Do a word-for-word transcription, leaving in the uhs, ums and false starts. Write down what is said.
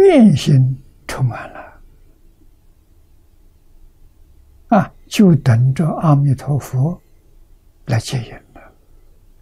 愿心充满了，啊，就等着阿弥陀佛来接引。